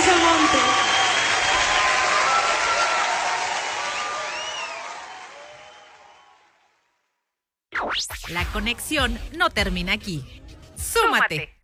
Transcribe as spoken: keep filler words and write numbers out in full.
ese monte. La conexión no termina aquí. ¡Súmate!